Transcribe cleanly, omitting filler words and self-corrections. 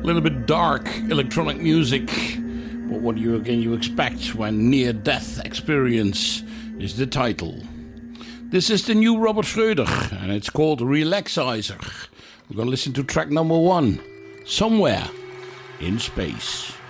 little bit dark electronic music. But what you expect when Near Death Experience is the title. This is the new Robert Schröder, and it's called Relaxizer. We're going to listen to track number 1, Somewhere in Space.